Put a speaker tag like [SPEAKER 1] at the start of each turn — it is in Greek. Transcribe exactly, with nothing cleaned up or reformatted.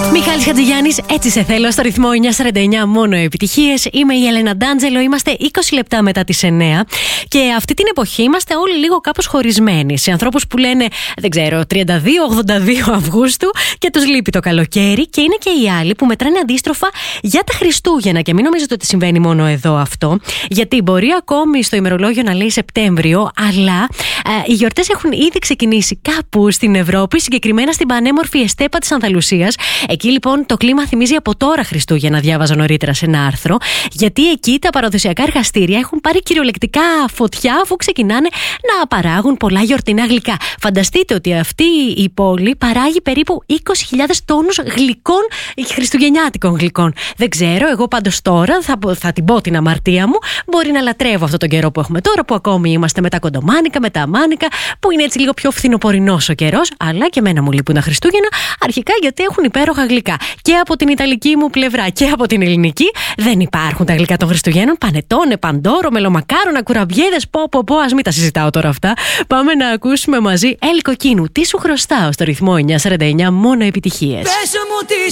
[SPEAKER 1] Μιχάλης Χατζηγιάννης, έτσι σε θέλω, στο ρυθμό εννιά σαράντα εννιά, μόνο επιτυχίες. Είμαι η Έλενα Ντάντζελο, είμαστε είκοσι λεπτά μετά τις εννιά και αυτή την εποχή είμαστε όλοι λίγο κάπως χωρισμένοι. Σε ανθρώπους που λένε, δεν ξέρω, τριάντα δύο ογδόντα δύο Αυγούστου και τους λείπει το καλοκαίρι, και είναι και οι άλλοι που μετράνε αντίστροφα για τα Χριστούγεννα. Και μην νομίζετε ότι συμβαίνει μόνο εδώ αυτό, γιατί μπορεί ακόμη στο ημερολόγιο να λέει Σεπτέμβριο, αλλά ε, οι γιορτές έχουν ήδη ξεκινήσει κάπου στην Ευρώπη, συγκεκριμένα στην πανέμορφη Εστέπα της Ανδαλουσίας. Εκεί λοιπόν το κλίμα θυμίζει από τώρα Χριστούγεννα, διάβαζα νωρίτερα σε ένα άρθρο, γιατί εκεί τα παραδοσιακά εργαστήρια έχουν πάρει κυριολεκτικά φωτιά, αφού ξεκινάνε να παράγουν πολλά γιορτινά γλυκά. Φανταστείτε ότι αυτή η πόλη παράγει περίπου είκοσι χιλιάδες τόνους γλυκών, χριστουγεννιάτικων γλυκών. Δεν ξέρω, εγώ πάντως τώρα θα, θα την πω την αμαρτία μου. Μπορεί να λατρεύω αυτόν τον καιρό που έχουμε τώρα, που ακόμη είμαστε με τα κοντομάνικα, με τα μάνικα, που είναι έτσι λίγο πιο φθινοπορεινός ο καιρός, αλλά και εμένα μου λείπουν τα Χριστούγεννα, αρχικά γιατί έχουν υπέροχα γλυκά. Και από την ιταλική μου πλευρά και από την ελληνική δεν υπάρχουν τα γλυκά των Χριστουγέννων. Πανετόνε, παντόρο, μελομακάρονα, κουραμπιέδες, πω πω πω, ας μην τα συζητάω τώρα αυτά. Πάμε να ακούσουμε μαζί Έλλη Κοκκίνου, τι σου χρωστάω, στο ρυθμό εννιά σαράντα εννιά, μόνο επιτυχίες.